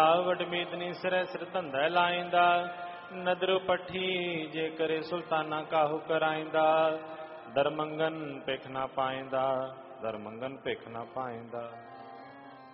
ਵਡ ਮੀਤਨੀ ਸਿਰੈ ਸਿਰ ਧੰਦਾ ਲਾਇੰਦਾ। ਨਦਰੁ ਪੱਠੀ ਜੇ ਕਰੇ ਸੁਲਤਾਨਾ ਕਾਹੂ ਕਰਾਇੰਦਾ। ਦਰਮੰਗਨ ਭਿਖ ਨਾ ਪਾਇੰਦਾ, ਦਰਮੰਗਨ ਭਿਖ ਨਾ ਪਾਇੰਦਾ।